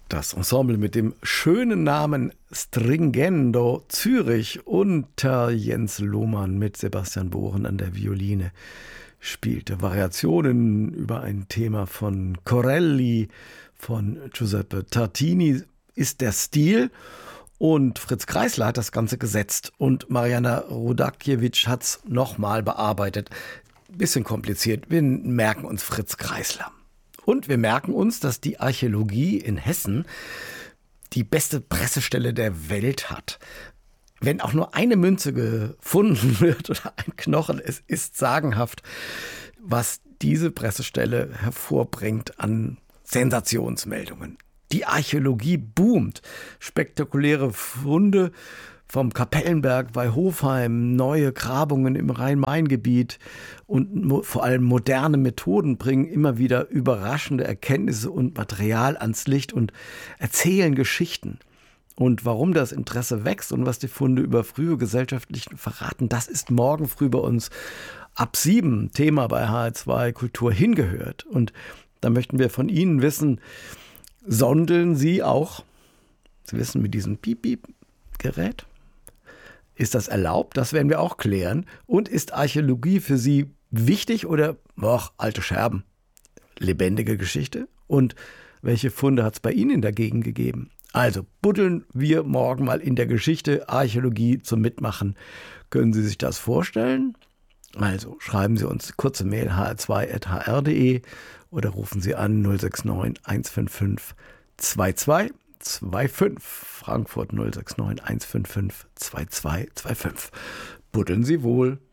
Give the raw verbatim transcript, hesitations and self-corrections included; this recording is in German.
Das Ensemble mit dem schönen Namen Stringendo Zürich unter Jens Lohmann mit Sebastian Bohren an der Violine spielte Variationen über ein Thema von Corelli, von Giuseppe Tartini ist der Stil, und Fritz Kreisler hat das Ganze gesetzt und Mariana Rudakiewicz hat es nochmal bearbeitet. Bisschen kompliziert, wir merken uns Fritz Kreisler. Und wir merken uns, dass die Archäologie in Hessen die beste Pressestelle der Welt hat. Wenn auch nur eine Münze gefunden wird oder ein Knochen, es ist sagenhaft, was diese Pressestelle hervorbringt an Sensationsmeldungen. Die Archäologie boomt. Spektakuläre Funde vom Kapellenberg bei Hofheim, neue Grabungen im Rhein-Main-Gebiet und mo- vor allem moderne Methoden bringen immer wieder überraschende Erkenntnisse und Material ans Licht und erzählen Geschichten. Und warum das Interesse wächst und was die Funde über frühe Gesellschaftlichen verraten, das ist morgen früh bei uns ab sieben Thema bei H R zwei Kultur hingehört. Und da möchten wir von Ihnen wissen, sondeln Sie auch, Sie wissen, mit diesem Piep-Piep-Gerät? Ist das erlaubt? Das werden wir auch klären. Und ist Archäologie für Sie wichtig oder, boah, alte Scherben? Lebendige Geschichte? Und welche Funde hat es bei Ihnen dagegen gegeben? Also buddeln wir morgen mal in der Geschichte Archäologie zum Mitmachen. Können Sie sich das vorstellen? Also schreiben Sie uns kurze Mail h r zwei at h r punkt d e oder rufen Sie an null sechs neun eins fünf fünf zwei zwei zwei fünf, Frankfurt null sechs neun eins fünf fünf zwei zwei zwei fünf. Buddeln Sie wohl.